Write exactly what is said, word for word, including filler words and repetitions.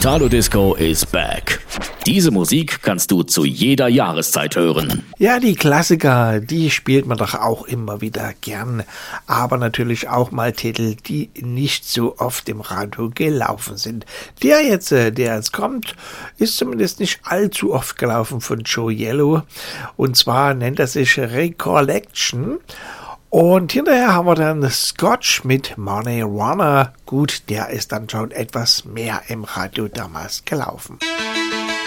Italo Disco is back. Diese Musik kannst du zu jeder Jahreszeit hören. Ja, die Klassiker, die spielt man doch auch immer wieder gern. Aber natürlich auch mal Titel, die nicht so oft im Radio gelaufen sind. Der jetzt, der jetzt kommt, ist zumindest nicht allzu oft gelaufen von Joe Yellow. Und zwar nennt er sich Recollection. Und hinterher haben wir dann Scotch mit Money Runner. Gut, der ist dann schon etwas mehr im Radio damals gelaufen.